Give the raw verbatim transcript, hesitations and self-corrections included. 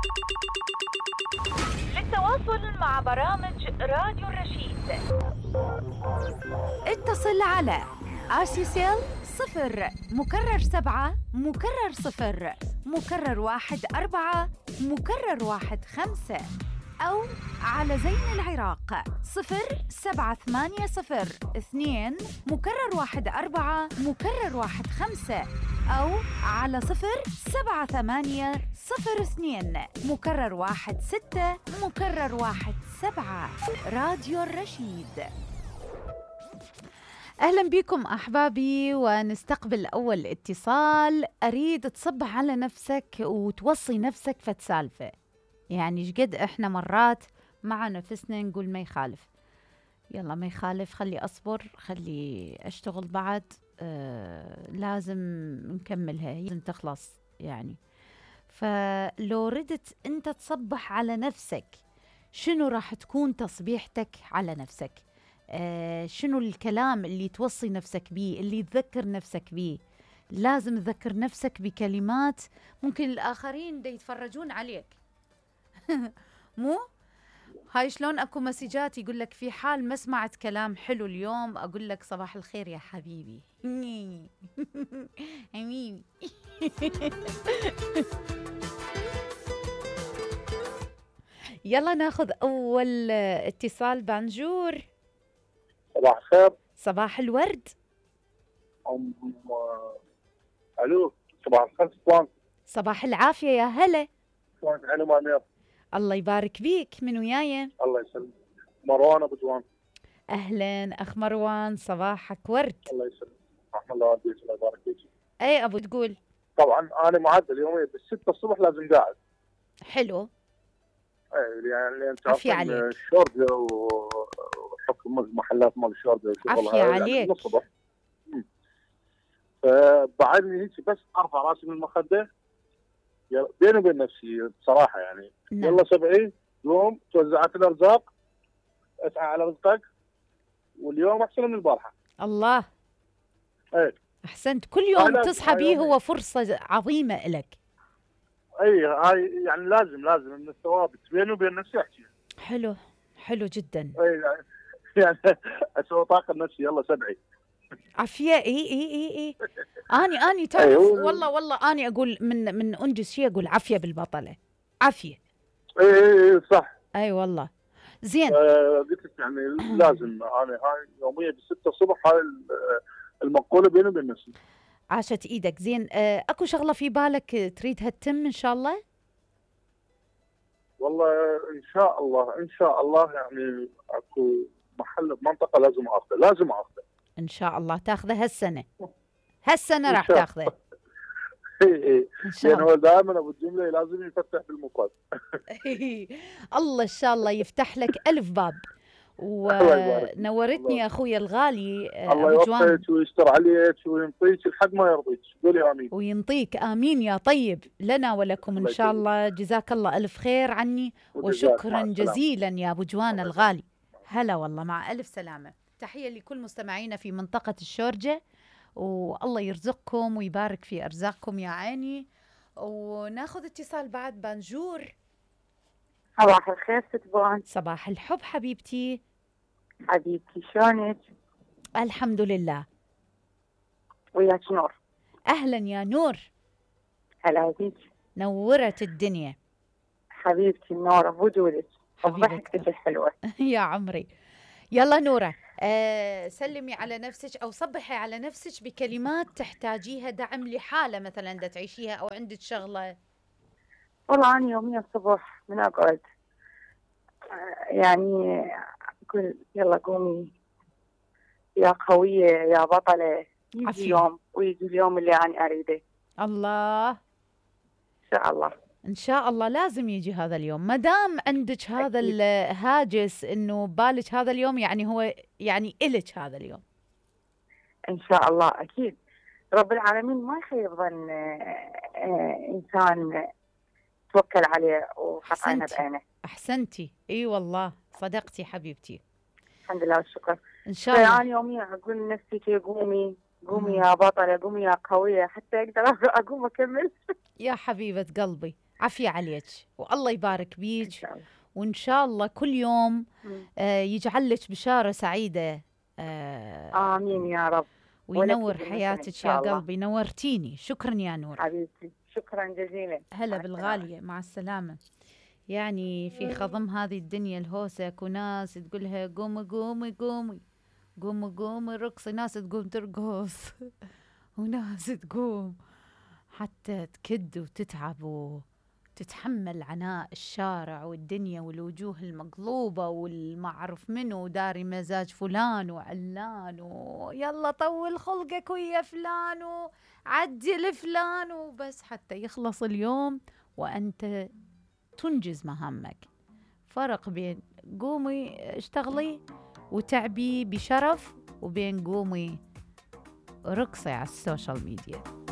للتواصل مع برامج راديو الرشيد اتصل على آسيسيل صفر مكرر سبعة مكرر صفر مكرر واحد أربعة مكرر واحد خمسة، أو على زين العراق صفر سبعة ثمانية صفر اثنين مكرر واحد أربعة مكرر واحد خمسة، أو على صفر سبعة ثمانية صفر اثنين مكرر واحد ستة مكرر واحد سبعة. راديو الرشيد. أهلا بكم أحبابي، ونستقبل أول اتصال. أريد تصبح على نفسك وتوصي نفسك فتسالفة، يعني شقد إحنا مرات مع نفسنا نقول ما يخالف، يلا ما يخالف، خلي أصبر، خلي أشتغل بعد، آه لازم نكملها، لازم تخلص يعني. فلو ردت أنت تصبح على نفسك، شنو راح تكون تصبيحتك على نفسك؟ آه شنو الكلام اللي توصي نفسك بيه، اللي تذكر نفسك بيه؟ لازم تذكر نفسك بكلمات ممكن الآخرين دا يتفرجون عليك. مو هاي شلون اكو مسجات يقول لك في حال ما سمعت كلام حلو اليوم اقول لك صباح الخير يا حبيبي. حبيبي. يلا ناخذ اول اتصال. بانجور. صباح الخير. صباح الورد. أم... الو صباح الخير سلطان. صباح العافيه يا هلا. شلونك علي مانير؟ الله يبارك بيك. من وياي؟ الله يسلمك. مروان ابو جوان. اهلا اخ مروان، صباحك ورد. الله يسلمك. رحم الله والديك، الله يبارك فيك. اي ابو تقول؟ طبعا انا معدل يوميا بالستة الصبح لازم قاعد. حلو. اي يعني انت عافية عليك. الشوربه وحكم المحلات مال الشوربه عافية عليك. يعني الصبح. فبعدني هيك بس ارفع راسي من المخده بيني وبين نفسي بصراحه يعني. نعم. يلا سبعين يوم توزعت الارزاق، اسعى على رزقك، واليوم احسن من البارحه. الله. اي احسنت. كل يوم هاي تصحى به هو فرصه عظيمه لك. اي هاي يعني لازم لازم من الثوابت بيني وبين نفسي احكي. حلو حلو جدا. اي يعني يعني اسوي طاقه لنفسي. يلا سبعي. عافيه. اي اي اي اي اني اني تعرف أيوه. والله والله اني اقول من من انجز شيء اقول عافيه بالبطله. عافيه. اي اي صح. اي والله. زين. آه قلت لك يعني لازم انا هاي يوميا بالستة الصبح هاي المقوله بيني وبين نفسي. عاشت ايدك. زين. آه اكو شغله في بالك تريدها تتم ان شاء الله؟ والله ان شاء الله ان شاء الله يعني اكو محل بمنطقه لازم اخذه لازم اخذه ان شاء الله. تاخذه هالسنه؟ هالسنه راح تاخذه اي اي ان شاء يعني الله. هو دائما ابو الجمله لازم يفتح بالمقاد. الله ان شاء الله يفتح لك الف باب. ونورتني يا اخوي الغالي الله يوفقك ويستر عليك وينطيك الحق ما يرضيك. قولي امين. وينطيك امين يا طيب لنا ولكم ان شاء الله. جزاك الله الف خير عني، وشكرا جزيلا يا ابو جوان الغالي. هلا والله، مع الف سلامه. تحيه لكل مستمعينا في منطقه الشورجه، والله يرزقكم ويبارك في ارزاقكم يا عيني. وناخذ اتصال بعد. بانجور. صباح الخير ست بوان. صباح الحب حبيبتي. حبيبتي شلونك؟ الحمد لله. وياك نور. اهلا يا نور. هلا بيك. نورت الدنيا حبيبتي النور بوجودك وضحكتك الحلوه. يا عمري. يلا نوره، أه سلمي على نفسك او صبحي على نفسك بكلمات تحتاجيها دعم لحاله مثلا دا تعيشيها او عندك شغله. والله انا يوميا الصبح من اقعد يعني اقول يلا قومي يا قويه يا بطله، يجي يوم ويجي اليوم اللي انا اريده. الله. ان شاء الله ان شاء الله لازم يجي هذا اليوم. ما دام عندك هذا الهاجس انه بالك هذا اليوم، يعني هو يعني الك هذا اليوم ان شاء الله. اكيد رب العالمين ما يخيب ظن انسان توكل عليه وحط عينه بعينه. احسنتي. اي والله صدقتي حبيبتي. الحمد لله والشكر. ان شاء الله. انا يوميا اقول لنفسي قومي قومي يا بطله، قومي يا قويه، حتى اقدر اقوم اكمل. يا حبيبه قلبي عافية عليك والله يبارك إن بيك، شاء الله. وإن شاء الله كل يوم مم. آه، يجعل لك بشارة سعيدة آه، آمين يا رب. وينور ولك بمثل إن حياتك يا شاء الله. قلبي، نورتيني. شكرا يا نور. حبيبتي شكرا جزيلا. هلا مع السلامة. بالغالية، مع السلامة. يعني في خضم هذه الدنيا الهوسة اكو ناس تقولها قومي قومي قومي قومي قومي رقصي، ناس تقوم ترقص وناس تقوم حتى تكد وتتعب وتتحمل عناء الشارع والدنيا والوجوه المقلوبة والما أعرف منو داري مزاج فلان وعلان ويلا طول خلقك ويا فلان وعدل فلان وبس حتى يخلص اليوم وأنت تنجز مهامك. فرق بين قومي اشتغلي وتعبي بشرف وبين قومي رقصي على السوشيال ميديا.